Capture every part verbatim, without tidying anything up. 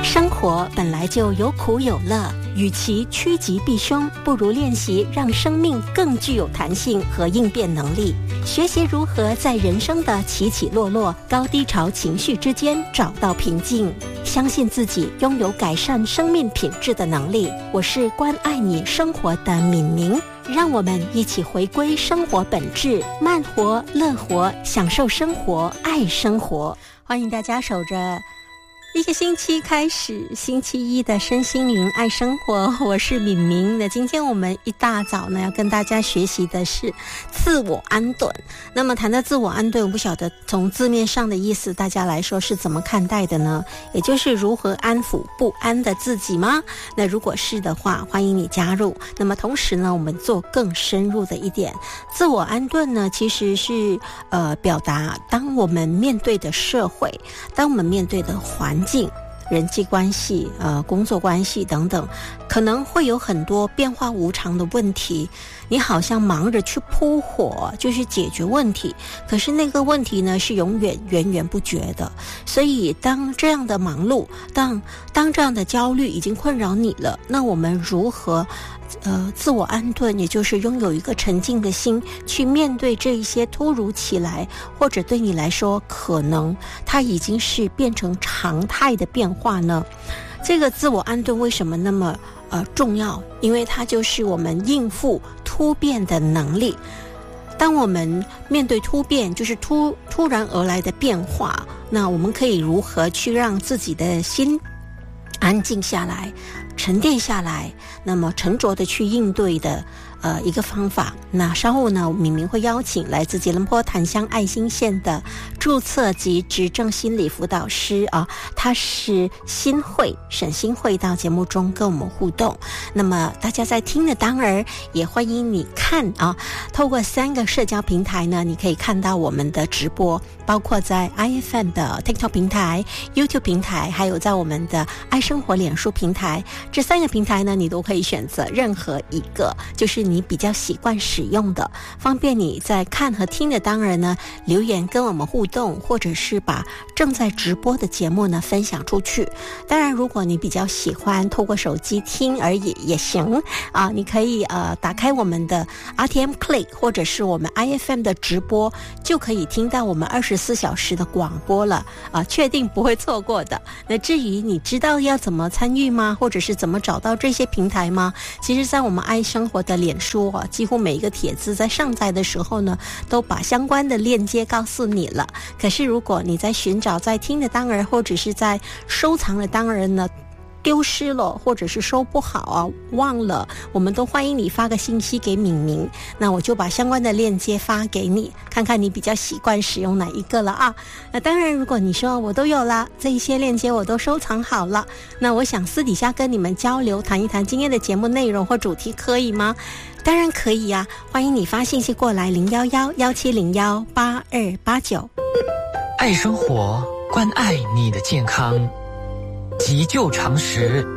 生活本来就有苦有乐，与其趋吉避凶，不如练习让生命更具有弹性和应变能力。学习如何在人生的起起落落、高低潮情绪之间找到平静，相信自己拥有改善生命品质的能力。我是关爱你生活的敏明，让我们一起回归生活本质，慢活、乐活，享受生活，爱生活。欢迎大家守着一个星期开始，星期一的身心灵爱生活，我是敏明。那今天我们一大早呢，要跟大家学习的是自我安顿。那么谈到自我安顿，我不晓得从字面上的意思，大家来说是怎么看待的呢？也就是如何安抚不安的自己吗？那如果是的话，欢迎你加入。那么同时呢，我们做更深入的一点，自我安顿呢，其实是呃表达当我们面对的社会，当我们面对的环境、人际关系、呃工作关系等等，可能会有很多变化无常的问题，你好像忙着去扑火，就是解决问题，可是那个问题呢是永远源源不绝的。所以当这样的忙碌，当当这样的焦虑已经困扰你了，那我们如何呃，自我安顿，也就是拥有一个沉静的心，去面对这一些突如其来，或者对你来说可能它已经是变成常态的变化呢？这个自我安顿为什么那么呃重要？因为它就是我们应付突变的能力。当我们面对突变，就是突突然而来的变化，那我们可以如何去让自己的心安静下来，沉淀下来，那么沉着的去应对的呃一个方法。那稍后呢，敏明会邀请来自吉隆坡檀香爱心线的注册及执政心理辅导师啊，他是新慧沈新慧到节目中跟我们互动。那么大家在听的当儿，也欢迎你看啊，透过三个社交平台呢，你可以看到我们的直播，包括在 I F M 的 TikTok 平台、YouTube 平台，还有在我们的爱生活脸书平台。这三个平台呢，你都可以选择任何一个，就是你比较习惯使用的，方便你在看和听的当然呢，留言跟我们互动，或者是把正在直播的节目呢分享出去。当然如果你比较喜欢透过手机听而已也行啊，你可以呃打开我们的 R T M Click 或者是我们 I F M 的直播，就可以听到我们二十四小时的广播了啊，确定不会错过的。那至于你知道要怎么参与吗？或者是怎么找到这些平台吗？其实在我们爱生活的脸书啊，几乎每一个帖子在上载的时候呢，都把相关的链接告诉你了。可是如果你在寻找在听的当儿，或者是在收藏的当儿呢，丢失了，或者是收不好啊，忘了，我们都欢迎你发个信息给敏明，那我就把相关的链接发给你，看看你比较习惯使用哪一个了啊。那当然如果你说我都有啦，这一些链接我都收藏好了，那我想私底下跟你们交流，谈一谈今天的节目内容或主题，可以吗？当然可以啊，欢迎你发信息过来零一一一七零一八二八九。 爱生活，关爱你的健康，急救常识。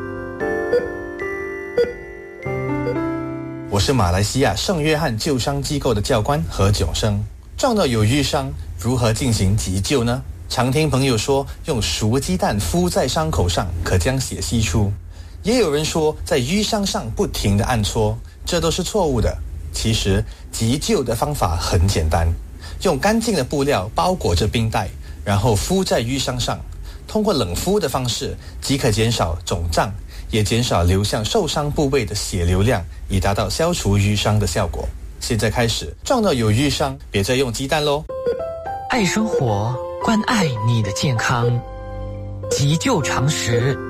我是马来西亚圣约翰救伤机构的教官何炯生。撞到有瘀伤，如何进行急救呢？常听朋友说用熟鸡蛋敷在伤口上可将血吸出，也有人说在瘀伤上不停地按搓，这都是错误的。其实急救的方法很简单，用干净的布料包裹着冰袋，然后敷在瘀伤上，通过冷敷的方式即可减少肿胀，也减少流向受伤部位的血流量，以达到消除瘀伤的效果。现在开始，撞到有瘀伤，别再用鸡蛋咯。 爱生活，关爱你的健康，急救常识。